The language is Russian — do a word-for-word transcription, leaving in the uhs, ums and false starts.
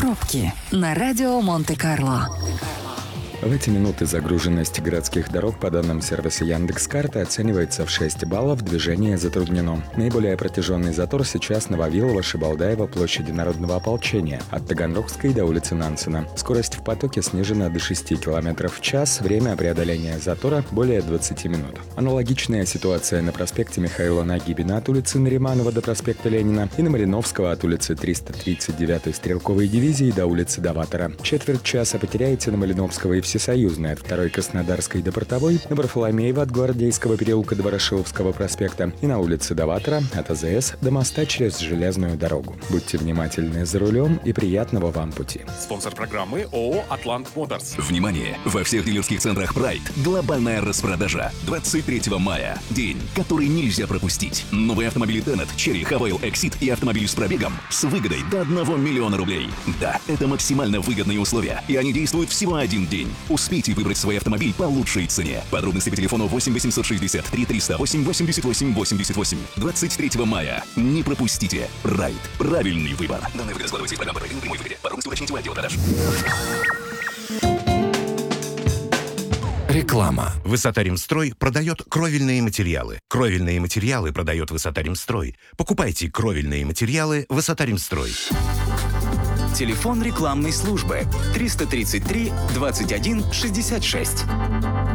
Пробки на радио Монте-Карло. В эти минуты загруженность городских дорог по данным сервиса Яндекс.Карты оценивается в шесть баллов, движение затруднено. Наиболее протяженный затор сейчас на Вавилова, Шибалдаева, площади Народного ополчения, от Таганрогской до улицы Нансена. Скорость в потоке снижена до шести километров в час, время преодоления затора более двадцати минут. Аналогичная ситуация на проспекте Михаила Нагибина от улицы Нариманова до проспекта Ленина и на Мариновского от улицы триста тридцать девятой стрелковой дивизии до улицы Даватора. Четверть часа потеряете на Малиновского и Всесоюзной от второй Краснодарской до Портовой, на Варфоломеева от Гвардейского переулка до Ворошиловского проспекта и на улице Даватора от АЗС до моста через железную дорогу. Будьте внимательны за рулем и приятного вам пути. Спонсор программы ООО «Атлант Моторс». Внимание! Во всех дилерских центрах Pride глобальная распродажа. двадцать третьего мая. День, который нельзя пропустить. Новые автомобили Tenet, Cherry, Havail, Exit и автомобиль с пробегом с выгодой до одного миллиона рублей. Да, это максимально выгодные условия, и они действуют всего один день. Успейте выбрать свой автомобиль по лучшей цене. Подробности по телефону восемь восемьсот шестьдесят три триста восемь восемьдесят восемь восемьдесят восемь. двадцать третьего мая. Не пропустите. Pride. Правильный выбор. Данный выгода складывается из программы «Пройден прямой выгоде». Подробности уточните у отдела продаж. Реклама. Высота-Ремстрой продает кровельные материалы. Кровельные материалы продает Высота-Ремстрой. Покупайте кровельные материалы Высота-Ремстрой. Телефон рекламной службы триста тридцать три двадцать один шестьдесят шесть.